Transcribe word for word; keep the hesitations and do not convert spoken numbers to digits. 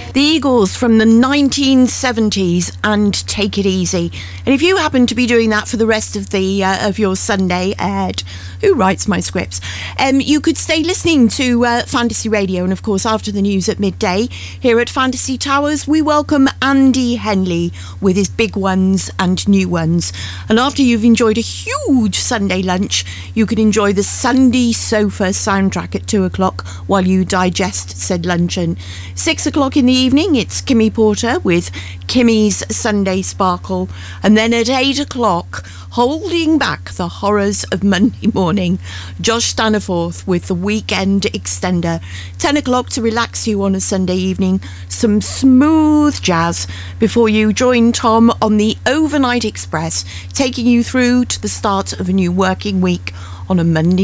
The Eagles from the nineteen seventies and Take It Easy. And if you happen to be doing that for the rest of the uh, of your Sunday, Ed, who writes my scripts, um, you could stay listening to uh, Fantasy Radio. And of course, after the news at midday, here at Fantasy Towers, we welcome Andy Henley with his big ones and new ones. And after you've enjoyed a huge Sunday lunch, you can enjoy the Sunday Sofa soundtrack at two o'clock while you digest said luncheon. Six o'clock in the evening, it's Kimmy Porter with Kimmy's Sunday Sparkle. And then at eight o'clock, holding back the horrors of Monday morning, Josh Staniforth with the Weekend Extender. ten o'clock to relax you on a Sunday evening, some smooth jazz before you join Tom on the Overnight Express, taking you through to the start of a new working week on a Monday